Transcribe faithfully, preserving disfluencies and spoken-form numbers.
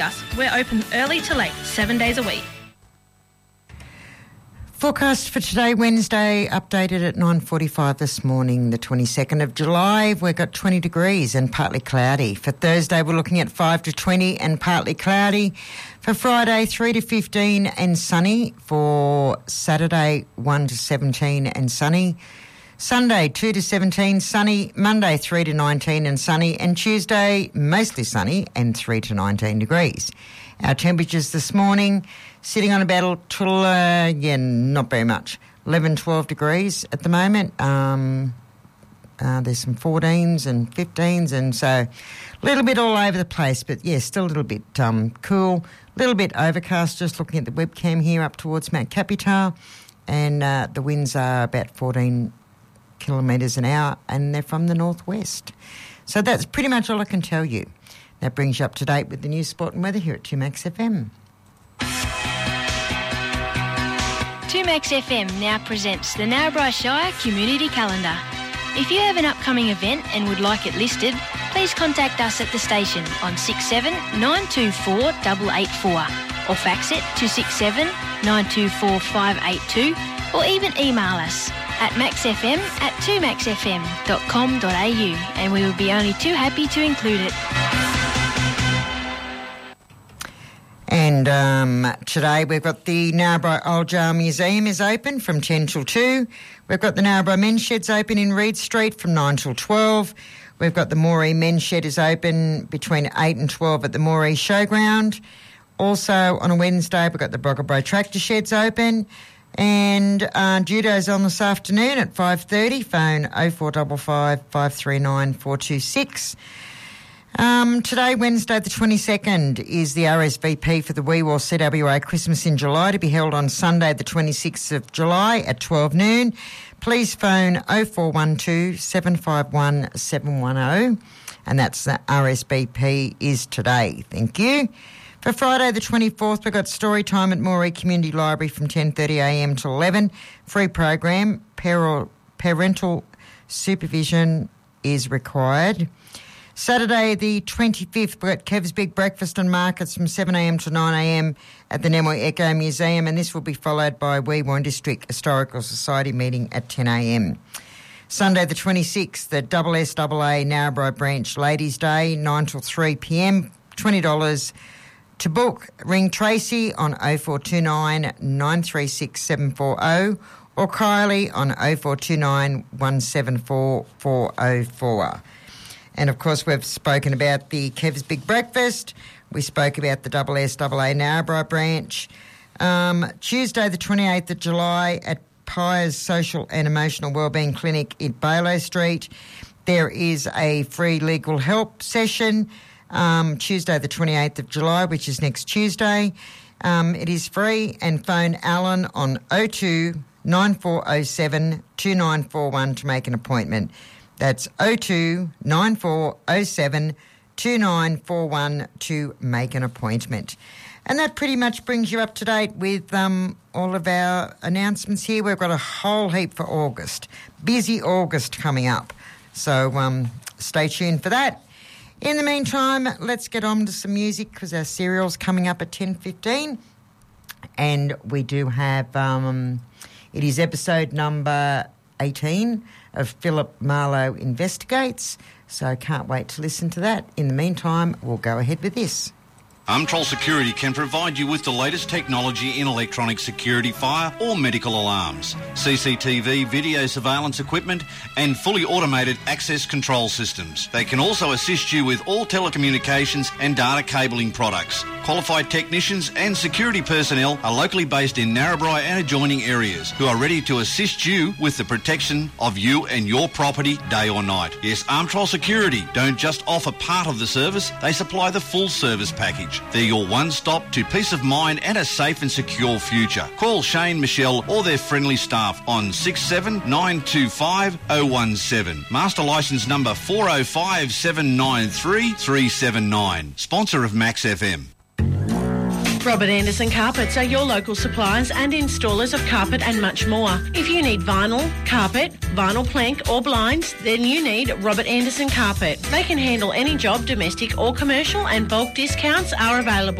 us. We're open early to late, seven days a week. Forecast for today, Wednesday, updated at nine forty-five this morning, the twenty-second of July. We've got twenty degrees and partly cloudy. For Thursday, we're looking at five to twenty and partly cloudy. For Friday, three to fifteen and sunny. For Saturday, one to seventeen and sunny. Sunday, two to seventeen, sunny. Monday, three to nineteen and sunny. And Tuesday, mostly sunny and three to nineteen degrees. Our temperatures this morning, sitting on about, uh, yeah, not very much, eleven, twelve degrees at the moment. Um, uh, there's some fourteens and fifteens, and so a little bit all over the place, but, yeah, still a little bit um, cool, a little bit overcast, just looking at the webcam here up towards Mount Capital, and uh, the winds are about fourteen kilometres an hour, and they're from the northwest. So that's pretty much all I can tell you. That brings you up to date with the news, sport and weather here at two Max F M. two Max F M now presents the Narrabri Shire Community Calendar. If you have an upcoming event and would like it listed, please contact us at the station on six seven nine two four eight eight four or fax it to six seven nine two four five eight two or even email us at maxfm at two max f m dot com dot a u and we will be only too happy to include it. And um, today we've got the Narrabri Old Jail Museum is open from ten till two. We've got the Narrabri Men's Shed's open in Reed Street from nine till twelve. We've got the Moree Men's Shed is open between eight and twelve at the Moree Showground. Also on a Wednesday we've got the Brockabro Tractor Shed's open. And uh, judo's on this afternoon at five thirty. Phone oh four five five, five three nine, four two six. Um, today, Wednesday the twenty-second, is the R S V P for the Wee Waa C W A Christmas in July, to be held on Sunday the twenty-sixth of July at twelve noon. Please phone oh four one two, seven five one, seven one oh, and that's the R S V P is today. Thank you. For Friday the twenty-fourth, we've got story time at Moree Community Library from ten thirty a m to eleven. Free program. Parental supervision is required. Saturday the twenty-fifth, we've got Kev's Big Breakfast and Markets from seven a m to nine a m at the Namoi Echo Museum, and this will be followed by Wee Waa District Historical Society meeting at ten a m. Sunday the twenty-sixth, the S S A A Narrabri Branch Ladies' Day, nine till three p m, twenty dollars to book. Ring Tracy on oh four two nine, nine three six, seven four oh or Kylie on oh four two nine, one seven four, four oh four. And, of course, we've spoken about the Kev's Big Breakfast. We spoke about the S S A A Narrabri Branch. Um, Tuesday the twenty-eighth of July at Pyre's Social and Emotional Wellbeing Clinic in Balo Street, there is a free legal help session. Um, Tuesday the twenty-eighth of July, which is next Tuesday. Um, it is free, and phone Alan on oh two, nine four oh seven, two nine four one to make an appointment. That's oh two, nine four oh seven, two nine four one to make an appointment. And that pretty much brings you up to date with um, all of our announcements here. We've got a whole heap for August. Busy August coming up. So um, stay tuned for that. In the meantime, let's get on to some music because our serial's coming up at ten fifteen. And we do have, um, it is episode number eighteen of Philip Marlowe Investigates. So I can't wait to listen to that. In the meantime, we'll go ahead with this. Umtrol Security can provide you with the latest technology in electronic security, fire or medical alarms, C C T V, video surveillance equipment and fully automated access control systems. They can also assist you with all telecommunications and data cabling products. Qualified technicians and security personnel are locally based in Narrabri and adjoining areas who are ready to assist you with the protection of you and your property day or night. Yes, Umtrol Security don't just offer part of the service, they supply the full service package. They're your one-stop to peace of mind and a safe and secure future. Call Shane, Michelle or their friendly staff on six seven nine two five oh one seven. Master licence number four oh five seven nine three three seven nine. Sponsor of Max F M. Robert Anderson Carpets are your local suppliers and installers of carpet and much more. If you need vinyl, carpet, vinyl plank or blinds, then you need Robert Anderson Carpet. They can handle any job, domestic or commercial, and bulk discounts are available.